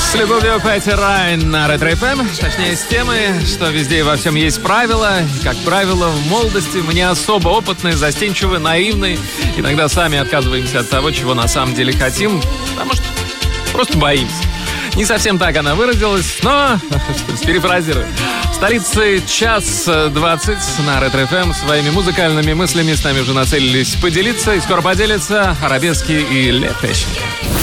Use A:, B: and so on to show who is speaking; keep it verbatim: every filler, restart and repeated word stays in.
A: С любовью Пэтти Райан на Ретро эф эм. Точнее, с темой, что везде и во всем есть правила. И, как правило, в молодости мы не особо опытные, застенчивые, наивные. Иногда сами отказываемся от того, чего на самом деле хотим, потому что просто боимся. Не совсем так она выразилась, но, перефразирую. В столице час двадцать на Ретро эф эм. Своими музыкальными мыслями с нами уже нацелились поделиться и скоро поделятся Арабески и Ле Пещенко.